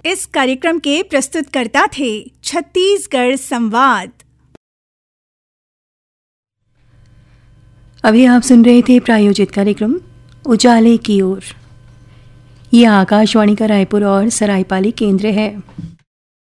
इस कार्यक्रम के प्रस्तुतकर्ता थे छत्तीसगढ़ संवाद। अभी आप सुन रहे थे प्रायोजित कार्यक्रम उजाले की ओर। यह आकाशवाणी का रायपुर और सरायपाली केंद्र है।